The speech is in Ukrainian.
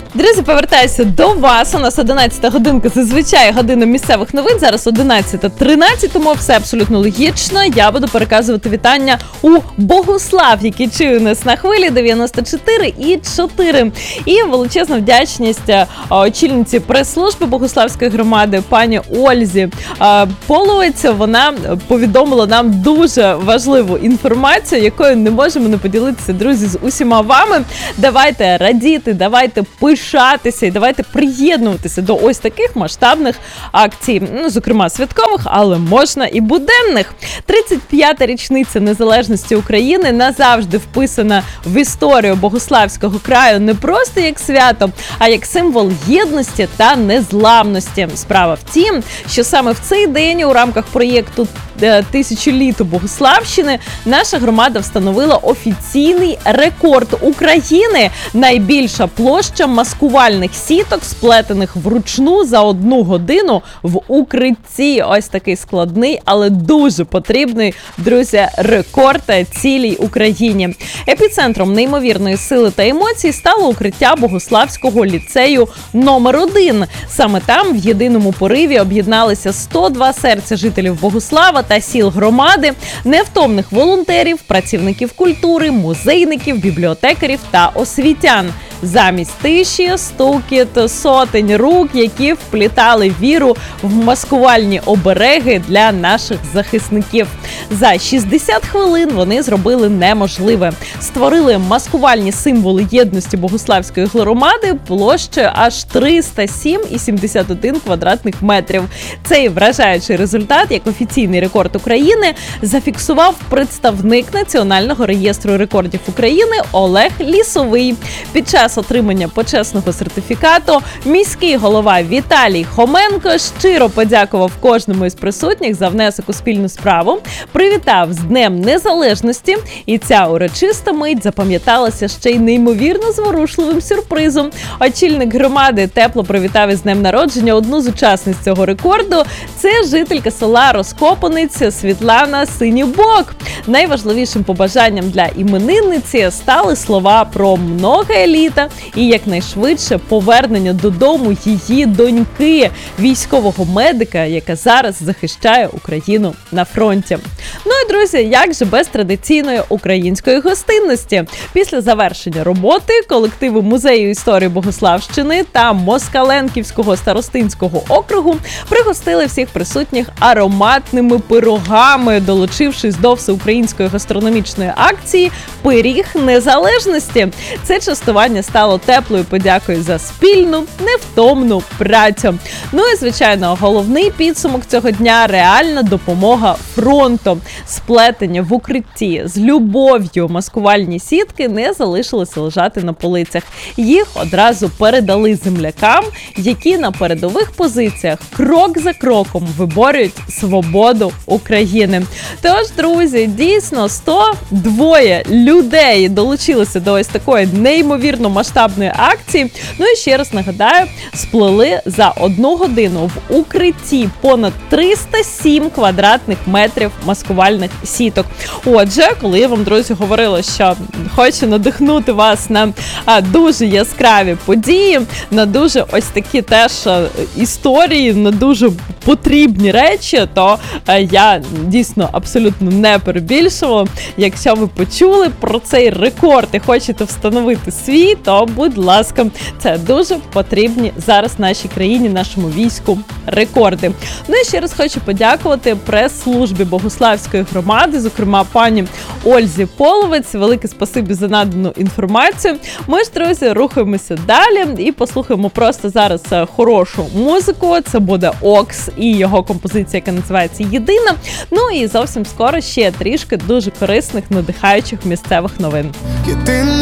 Друзі, повертаюся до вас. У нас 11 годинка, зазвичай година місцевих новин. Зараз 11:13, тому все абсолютно логічно. Я буду переказувати вітання у Богуслав, який чує нас на хвилі 94,4. І величезна вдячність очільниці прес-служби Богуславської громади пані Ользі Половець. Вона повідомила нам дуже важливу інформацію, якою не можемо не поділитися, друзі, з усіма вами. Давайте радіти, давайте пишатися і давайте приєднуватися до ось таких масштабних акцій, зокрема святкових, але можна і буденних. 35-та річниця незалежності України назавжди вписана в історію Богуславського краю не просто як свято, а як символ єдності та незламності. Справа в тім, що саме в цей день у рамках проєкту «Тисячоліття Богуславщини» наша громада встановила офіційний рекорд України. Найбільша площа маскувальних сіток, сплетених вручну за 1 годину в укритті. Ось такий складний, але дуже потрібний, друзі, рекорд цілій Україні. Епіцентром неймовірної сили та емоцій стало укриття Богуславського ліцею номер 1. Саме там в єдиному пориві об'єдналися 102 серця жителів Богуслава та сіл громади, невтомних волонтерів, працівників культури, музейників, бібліотекарів та освітян. Замість тиші стукіт сотень рук, які вплітали віру в маскувальні обереги для наших захисників. За 60 хвилин вони зробили неможливе. Створили маскувальні символи єдності Богуславської громади площею аж 307,71 квадратних метрів. Цей вражаючий результат, як офіційний рекорд України, зафіксував представник Національного реєстру рекордів України Олег Лісовий. Під час отримання почесного сертифікату міський голова Віталій Хоменко щиро подякував кожному із присутніх за внесок у спільну справу, привітав з Днем Незалежності, і ця урочиста мить запам'яталася ще й неймовірно зворушливим сюрпризом. Очільник громади тепло привітав із днем народження одну з учасниць цього рекорду. Це жителька села Розкопаниця Світлана Синібок. Найважливішим побажанням для іменинниці стали слова про многое літа і якнайшвидше повернення додому її доньки, військового медика, яка зараз захищає Україну на фронті. Ну і, друзі, як же без традиційної української гостинності? Після завершення роботи колективи Музею історії Богуславщини та Москаленківського старостинського округу пригостили всіх присутніх ароматними пирогами, долучившись до всеукраїнської гастрономічної акції «Пиріг Незалежності». Це частування стало теплою подякою за спільну, невтомну працю. Ну і, звичайно, головний підсумок цього дня – реальна допомога фронту. Сплетення в укритті з любов'ю маскувальні сітки не залишилися лежати на полицях. Їх одразу передали землякам, які на передових позиціях крок за кроком виборюють свободу України. Тож, друзі, дійсно 102 людей долучилися до ось такої неймовірно масштабної акції. Ну і ще раз нагадаю, сплели за 1 годину в укритті понад 307 квадратних метрів маскувальних сіток. Отже, коли я вам, друзі, говорила, що хочу надихнути вас на дуже яскраві події, на дуже ось такі теж історії, на дуже потрібні речі, то я дійсно абсолютно не перебільшувала. Якщо ви почули про цей рекорд і хочете встановити свій, то, будь ласка, це дуже потрібні зараз нашій країні, нашому війську рекорди. Ну і ще раз хочу подякувати прес-службі Богуславської громади, зокрема пані Ользі Половець. Велике спасибі за надану інформацію. Ми ж, друзі, рухаємося далі і послухаємо просто зараз хорошу музику. Це буде Окс і його композиція, яка називається «Єдина». Ну і зовсім скоро ще трішки дуже корисних, надихаючих місцевих новин.